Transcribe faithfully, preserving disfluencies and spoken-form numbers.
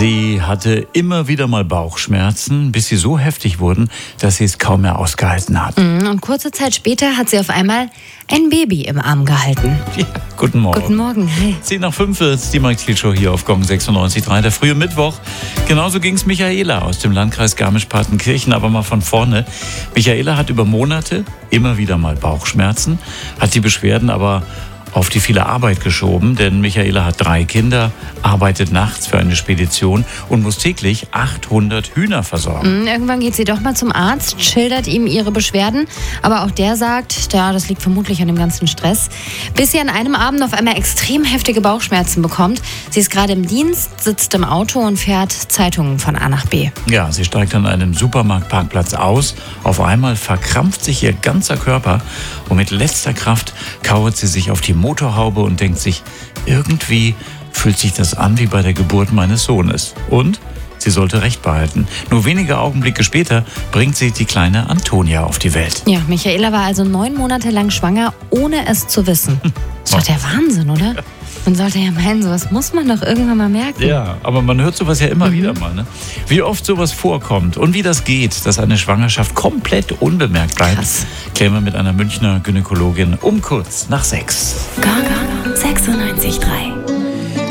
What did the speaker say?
Sie hatte immer wieder mal Bauchschmerzen, bis sie so heftig wurden, dass sie es kaum mehr ausgehalten hat. Und kurze Zeit später hat sie auf einmal ein Baby im Arm gehalten. Ja, guten Morgen. Guten Morgen, hey. zehn nach fünf ist die Max Thiel Show hier auf Gong sechsundneunzig Komma drei, der frühe Mittwoch. Genauso ging es Michaela aus dem Landkreis Garmisch-Partenkirchen, aber mal von vorne. Michaela hat über Monate immer wieder mal Bauchschmerzen, hat die Beschwerden aber auf die viele Arbeit geschoben, denn Michaela hat drei Kinder, arbeitet nachts für eine Spedition und muss täglich achthundert Hühner versorgen. Irgendwann geht sie doch mal zum Arzt, schildert ihm ihre Beschwerden, aber auch der sagt, ja, das liegt vermutlich an dem ganzen Stress. Bis sie an einem Abend auf einmal extrem heftige Bauchschmerzen bekommt. Sie ist gerade im Dienst, sitzt im Auto und fährt Zeitungen von A nach B. Ja, sie steigt an einem Supermarktparkplatz aus. Auf einmal verkrampft sich ihr ganzer Körper und mit letzter Kraft kauert sie sich auf die Motorhaube und denkt sich, irgendwie fühlt sich das an wie bei der Geburt meines Sohnes. Und sie sollte recht behalten. Nur wenige Augenblicke später bringt sie die kleine Antonia auf die Welt. Ja, Michaela war also neun Monate lang schwanger, ohne es zu wissen. Das ist doch der Wahnsinn, oder? Man sollte ja meinen, sowas muss man doch irgendwann mal merken. Ja, aber man hört sowas ja immer mhm. wieder mal. Ne? Wie oft sowas vorkommt und wie das geht, dass eine Schwangerschaft komplett unbemerkt bleibt, Krass. klären wir mit einer Münchner Gynäkologin um kurz nach sechs. Gong sechsundneunzig Komma drei